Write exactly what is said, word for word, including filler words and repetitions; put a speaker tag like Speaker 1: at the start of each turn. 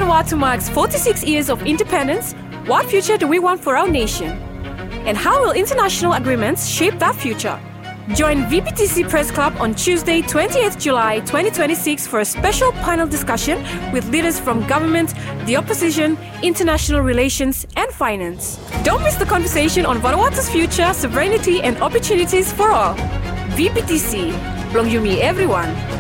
Speaker 1: Vanuatu marks forty-six years of independence, what future do we want for our nation? And how will international agreements shape that future? Join V P T C Press Club on Tuesday, twentieth July twenty twenty-six for a special panel discussion with leaders from government, the opposition, international relations and finance. Don't miss the conversation on Vanuatu's future, sovereignty and opportunities for all. V P T C, Blong Yumi everyone.